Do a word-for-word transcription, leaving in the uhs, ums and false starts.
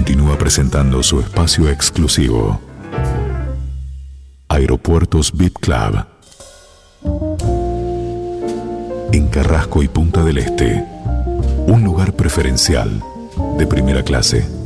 continúa presentando su espacio exclusivo. Aeropuertos V I P Club. En Carrasco y Punta del Este. Un lugar preferencial de primera clase.